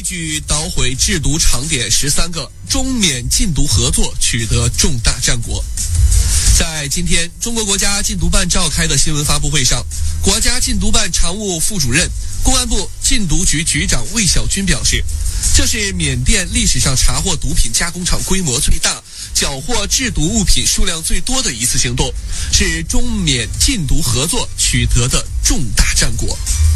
举捣毁制毒场点13个，中缅禁毒合作取得重大战果。在今天中国国家禁毒办召开的新闻发布会上，国家禁毒办常务副主任、公安部禁毒局局长魏小军表示，这是缅甸历史上查获毒品加工厂规模最大、缴获制毒物品数量最多的一次行动，是中缅禁毒合作取得的重大战果。